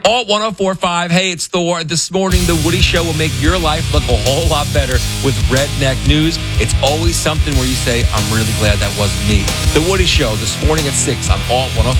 Alt 104.5. Hey, it's Thor. This morning, The Woody Show will make your life look a whole lot better with Redneck News. It's always something where you say, I'm really glad that wasn't me. The Woody Show this morning at 6 on Alt 104.5.